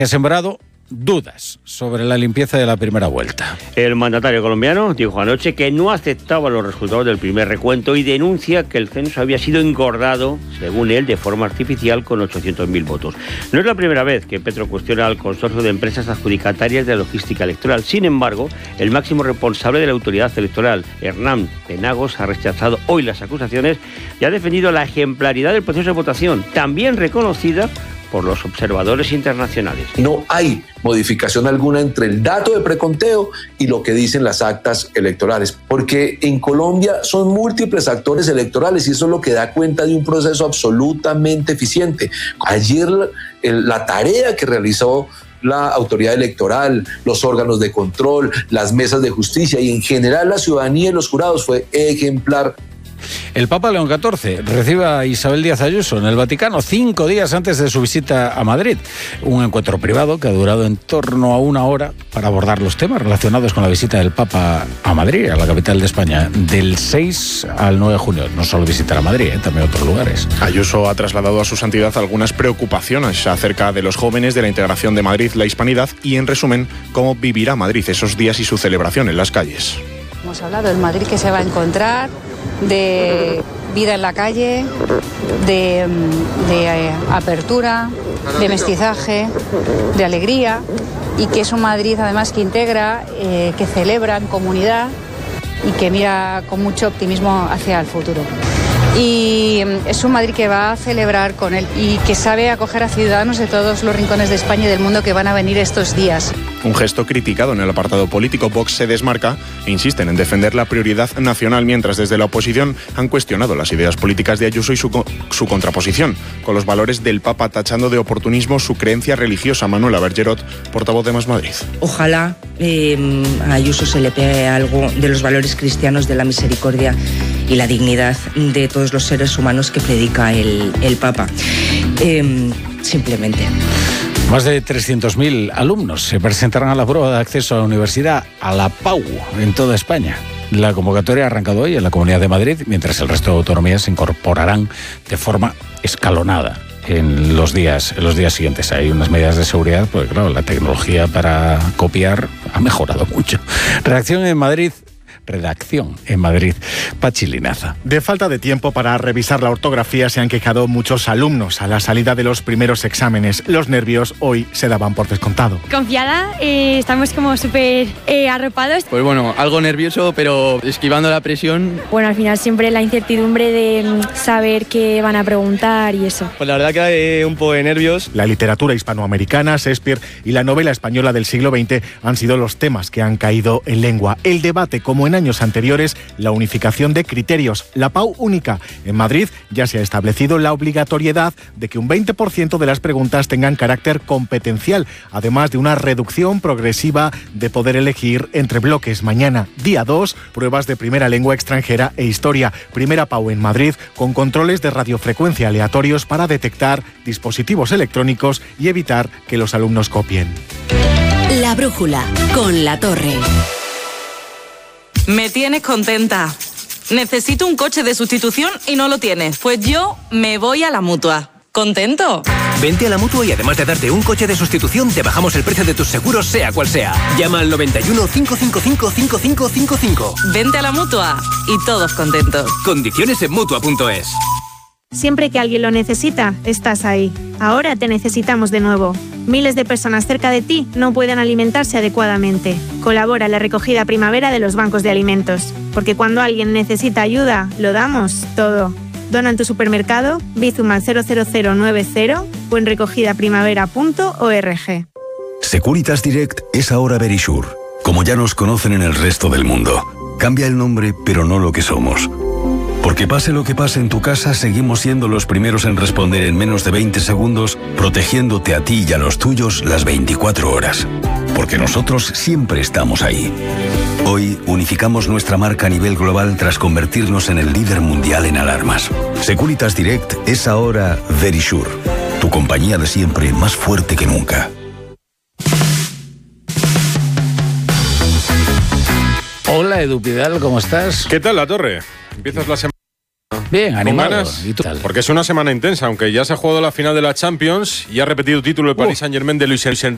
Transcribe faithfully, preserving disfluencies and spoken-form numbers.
Ha sembrado dudas sobre la limpieza de la primera vuelta. El mandatario colombiano dijo anoche que no aceptaba los resultados del primer recuento y denuncia que el censo había sido engordado, según él, de forma artificial con ochocientos mil votos. No es la primera vez que Petro cuestiona al consorcio de empresas adjudicatarias de logística electoral. Sin embargo, el máximo responsable de la autoridad electoral, Hernán Penagos, ha rechazado hoy las acusaciones y ha defendido la ejemplaridad del proceso de votación, también reconocida por los observadores internacionales. No hay modificación alguna entre el dato de preconteo y lo que dicen las actas electorales, porque en Colombia son múltiples actores electorales y eso es lo que da cuenta de un proceso absolutamente eficiente. Ayer el, la tarea que realizó la autoridad electoral, los órganos de control, las mesas de justicia y en general la ciudadanía y los jurados fue ejemplar. El Papa León catorce recibe a Isabel Díaz Ayuso en el Vaticano cinco días antes de su visita a Madrid. Un encuentro privado que ha durado en torno a una hora para abordar los temas relacionados con la visita del Papa a Madrid, a la capital de España, del seis al nueve de junio. No solo visitar a Madrid, ¿eh? También otros lugares. Ayuso ha trasladado a su santidad algunas preocupaciones acerca de los jóvenes, de la integración de Madrid, la hispanidad y, en resumen, cómo vivirá Madrid esos días y su celebración en las calles. Hemos hablado del Madrid que se va a encontrar, de vida en la calle, de, de eh, apertura, de mestizaje, de alegría, y que es un Madrid además que integra, eh, que celebra en comunidad y que mira con mucho optimismo hacia el futuro. Y es un Madrid que va a celebrar con él y que sabe acoger a ciudadanos de todos los rincones de España y del mundo que van a venir estos días. Un gesto criticado en el apartado político. Vox se desmarca e insisten en defender la prioridad nacional, mientras desde la oposición han cuestionado las ideas políticas de Ayuso y su, su contraposición con los valores del Papa, tachando de oportunismo su creencia religiosa. Manuela Bergerot, portavoz de Más Madrid. Ojalá eh, a Ayuso se le pegue algo de los valores cristianos, de la misericordia y la dignidad de todos los seres humanos que predica el, el Papa. Eh, simplemente. Más de trescientos mil alumnos se presentarán a la prueba de acceso a la universidad, a la P A U, en toda España. La convocatoria ha arrancado hoy en la Comunidad de Madrid, mientras el resto de autonomías se incorporarán de forma escalonada en los días, en los días siguientes. Hay unas medidas de seguridad, porque claro, la tecnología para copiar ha mejorado mucho. Redacción en Madrid. Redacción en Madrid. Pachi Linaza. De falta de tiempo para revisar la ortografía se han quejado muchos alumnos a la salida de los primeros exámenes. Los nervios hoy se daban por descontado. Confiada, eh, estamos como súper eh, arropados. Pues bueno, algo nervioso, pero esquivando la presión. Bueno, al final siempre la incertidumbre de saber qué van a preguntar y eso. Pues la verdad que hay un poco de nervios. La literatura hispanoamericana, Shakespeare y la novela española del siglo veinte han sido los temas que han caído en lengua. El debate, como en años anteriores, la unificación de criterios, la P A U única. En Madrid ya se ha establecido la obligatoriedad de que un veinte por ciento de las preguntas tengan carácter competencial, además de una reducción progresiva de poder elegir entre bloques. Mañana, día dos, pruebas de primera lengua extranjera e historia. Primera P A U en Madrid, con controles de radiofrecuencia aleatorios para detectar dispositivos electrónicos y evitar que los alumnos copien. La brújula, con La Torre. Me tienes contenta. Necesito un coche de sustitución y no lo tienes. Pues yo me voy a la Mutua. ¿Contento? Vente a la Mutua y además de darte un coche de sustitución, te bajamos el precio de tus seguros, sea cual sea. Llama al noventa y uno, cinco cinco cinco, cinco cinco cinco cinco. Vente a la Mutua y todos contentos. Condiciones en Mutua punto es. Siempre que alguien lo necesita, estás ahí. Ahora te necesitamos de nuevo. Miles de personas cerca de ti no pueden alimentarse adecuadamente. Colabora en la recogida primavera de los bancos de alimentos. Porque cuando alguien necesita ayuda, lo damos todo. Dona en tu supermercado, Bizum al cero cero cero nueve cero o en recogida primavera punto org. Securitas Direct es ahora Verisure. Como ya nos conocen en el resto del mundo. Cambia el nombre, pero no lo que somos. Porque pase lo que pase en tu casa, seguimos siendo los primeros en responder en menos de veinte segundos, protegiéndote a ti y a los tuyos las veinticuatro horas. Porque nosotros siempre estamos ahí. Hoy unificamos nuestra marca a nivel global tras convertirnos en el líder mundial en alarmas. Securitas Direct es ahora Verisure, tu compañía de siempre más fuerte que nunca. Hola, Edu Pidal, ¿cómo estás? ¿Qué tal, La Torre? Empiezas la semana... Bien, animado. ¿Y tú? Porque es una semana intensa, aunque ya se ha jugado la final de la Champions y ha repetido título el Paris Saint-Germain de Luis Enrique.